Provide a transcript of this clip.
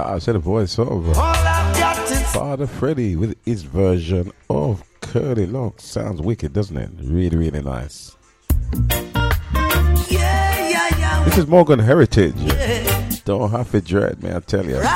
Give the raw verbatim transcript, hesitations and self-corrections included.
I said a voice over. Father Freddie with his version of Curly Lock. Sounds wicked, doesn't it? Really, really nice. Yeah, yeah, yeah. This is Morgan Heritage. Yeah. Don't have to dread, man, I tell you.